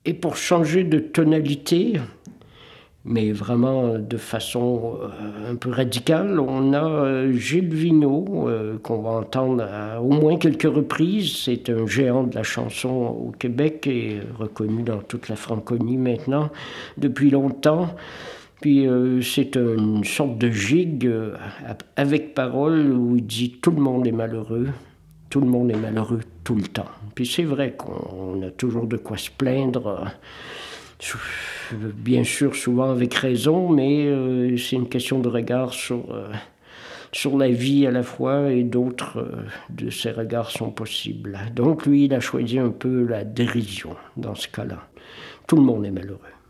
Et pour changer de tonalité, mais vraiment de façon un peu radicale, on a Gilles Vigneault, qu'on va entendre à au moins quelques reprises. C'est un géant de la chanson au Québec et reconnu dans toute la francophonie maintenant depuis longtemps. Puis c'est une sorte de gigue avec parole où il dit « Tout le monde est malheureux ». Tout le monde est malheureux tout le temps. Puis c'est vrai qu'on a toujours de quoi se plaindre, bien sûr souvent avec raison, mais c'est une question de regard sur la vie à la fois et d'autres de ces regards sont possibles. Donc lui, il a choisi un peu la dérision dans ce cas-là. Tout le monde est malheureux.